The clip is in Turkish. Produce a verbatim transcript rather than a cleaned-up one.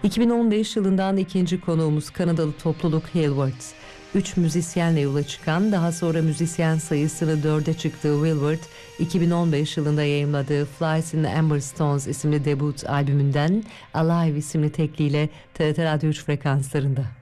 iki bin on beş yılından ikinci konuğumuz Kanadalı topluluk Hailward. Üç müzisyenle yola çıkan, daha sonra müzisyen sayısını dörde çıktığı Hailward, iki bin on beş yılında yayımladığı Flies in the Amber Stones isimli debut albümünden Alive isimli tekliyle T R T Radyo üç frekanslarında.